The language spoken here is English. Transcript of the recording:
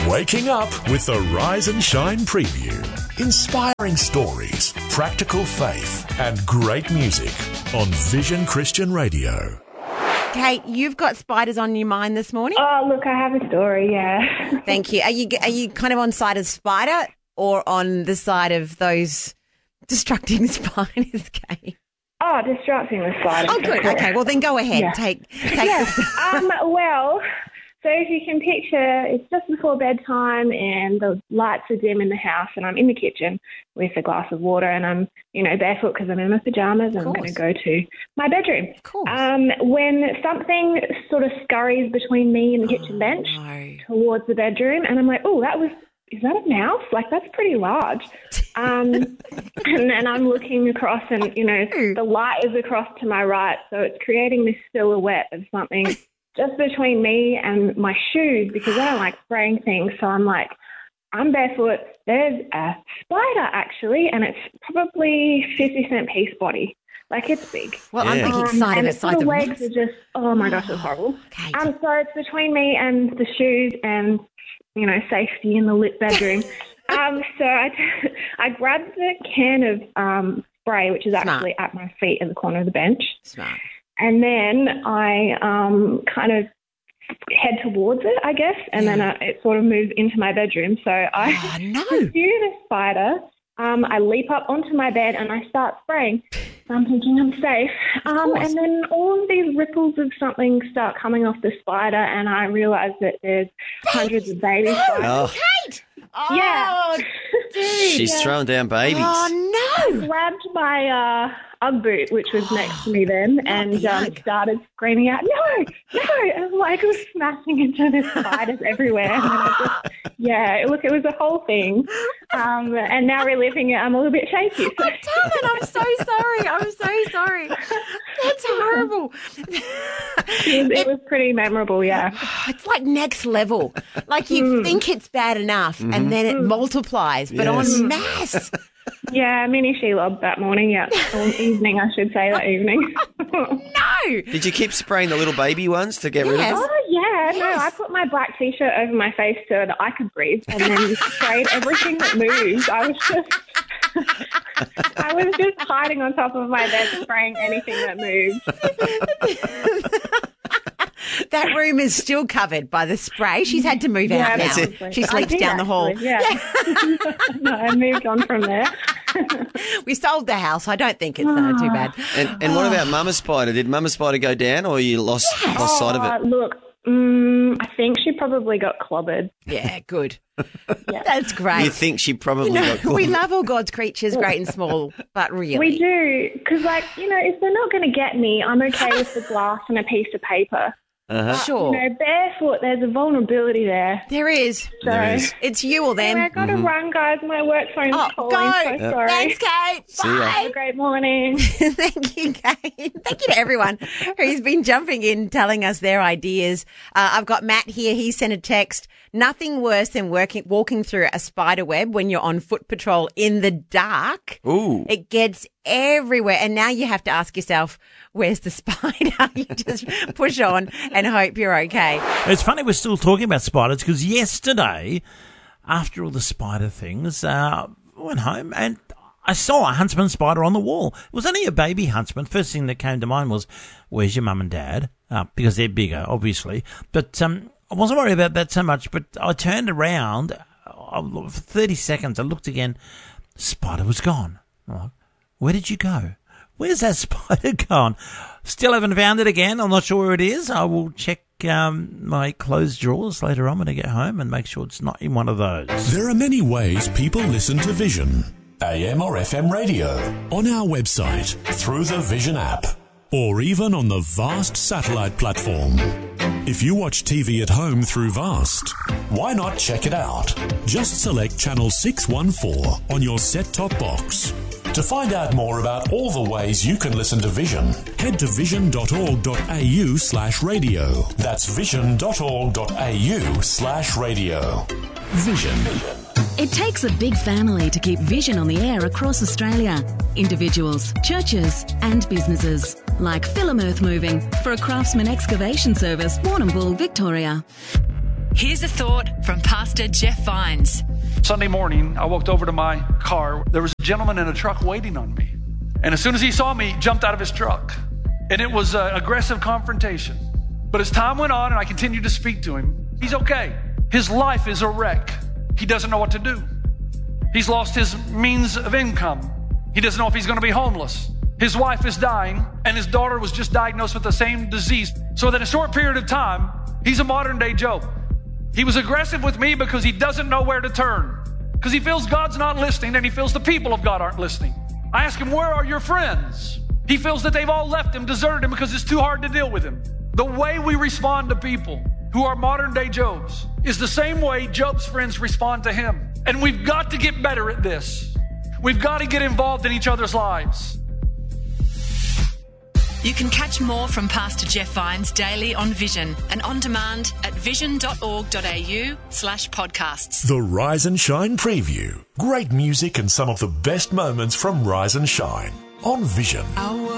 Waking up with the Rise and Shine preview. Inspiring stories, practical faith, and great music on Vision Christian Radio. Kate, you've got spiders on your mind this morning? Oh, look, I have a story, yeah. Thank you. Are you kind of on side of spider or on the side of those destructing spiders, Kate? Oh, distracting the spider. Oh, good. Okay, well then go ahead. Yeah. Take Yeah. the... Well, so if you can picture, it's just before bedtime and the lights are dim in the house and I'm in the kitchen with a glass of water and I'm, barefoot because I'm in my pajamas and I'm going to go to my bedroom. Of course. When something sort of scurries between me and the kitchen bench towards the bedroom and I'm like, is that a mouse? Like, that's pretty large. And then I'm looking across and, the light is across to my right. So it's creating this silhouette of something just between me and my shoes because I don't like spraying things. So I'm like, I'm barefoot. There's a spider, actually, and it's probably 50 cent piece body. Like, it's big. Well, I'm thinking side of it, side of the legs are just, oh, my gosh, it's horrible. Okay. So it's between me and the shoes and, safety in the lit bedroom. So I grabbed the can of spray, which is actually at my feet in the corner of the bench. Smart. And then I kind of head towards it, I guess, and then it sort of moves into my bedroom. So I pursue the spider. I leap up onto my bed and I start spraying. So I'm thinking I'm safe. And then all of these ripples of something start coming off the spider and I realise that there's hundreds of baby spiders. Oh. Kate! Oh, Yeah. dude. She's throwing down babies. Oh, no. I grabbed my Ugg boot, which was next to me then, and started screaming out, no! And like I was smashing into the spiders everywhere. And then it was a whole thing. And now reliving it, I'm a little bit shaky. So. Damn it, I'm so sorry. I'm so sorry. That's horrible. It was pretty memorable, yeah. It's like next level. Like you think it's bad enough and then it multiplies, but en masse. Yeah, mini Shelob that morning, or evening, I should say, that evening. No! Did you keep spraying the little baby ones to get rid of them? Oh, yeah. No, I put my black T-shirt over my face so that I could breathe and then sprayed everything that moved. I was just hiding on top of my bed spraying anything that moved. That room is still covered by the spray. She's had to move out now. She sleeps down the hall. Yeah. No, I moved on from there. We sold the house. I don't think it's too bad. And what about Mama Spider? Did Mama Spider go down or you lost sight of it? Look, I think she probably got clobbered. Yeah, good. That's great. You think she probably got clobbered? We love all God's creatures, great and small, but really. We do, because, if they're not going to get me, I'm okay with the glass and a piece of paper. Sure. Barefoot, there's a vulnerability there. There is. It's you or them. I've got to run, guys. My work phone's calling. Go. So sorry. Thanks, Kate. See ya. Bye. Have a great morning. Thank you, Kate. Thank you to everyone who's been jumping in, telling us their ideas. I've got Matt here. He sent a text. Nothing worse than walking through a spider web when you're on foot patrol in the dark. Ooh. It gets everywhere. And now you have to ask yourself, where's the spider? You just push on and hope you're okay. It's funny we're still talking about spiders because yesterday, after all the spider things, I went home and I saw a huntsman spider on the wall. It was only a baby huntsman. First thing that came to mind was, where's your mum and dad? Because they're bigger, obviously. But I wasn't worried about that so much, but I turned around for 30 seconds. I looked again. Spider was gone. I'm like, where did you go? Where's that spider gone? Still haven't found it again. I'm not sure where it is. I will check my clothes drawers later on when I get home and make sure it's not in one of those. There are many ways people listen to Vision. AM or FM radio, on our website, through the Vision app, or even on the Vast satellite platform. If you watch TV at home through Vast, why not check it out? Just select channel 614 on your set-top box. To find out more about all the ways you can listen to Vision, head to vision.org.au/radio. That's vision.org.au/radio. Vision. It takes a big family to keep Vision on the air across Australia. Individuals, churches and businesses. Like Philim Earth Moving for a Craftsman Excavation Service, Warrnambool, Victoria. Here's a thought from Pastor Jeff Vines. Sunday morning, I walked over to my car. There was a gentleman in a truck waiting on me. And as soon as he saw me, he jumped out of his truck. And it was an aggressive confrontation. But as time went on and I continued to speak to him, he's okay. His life is a wreck. He doesn't know what to do. He's lost his means of income. He doesn't know if he's going to be homeless. His wife is dying, and his daughter was just diagnosed with the same disease. So that in a short period of time, he's a modern-day Job. He was aggressive with me because he doesn't know where to turn. Because he feels God's not listening, and he feels the people of God aren't listening. I ask him, where are your friends? He feels that they've all left him, deserted him because it's too hard to deal with him. The way we respond to people who are modern-day Jobs is the same way Job's friends respond to him. And we've got to get better at this. We've got to get involved in each other's lives. You can catch more from Pastor Jeff Vines daily on Vision and on demand at vision.org.au/podcasts. The Rise and Shine Preview. Great music and some of the best moments from Rise and Shine on Vision.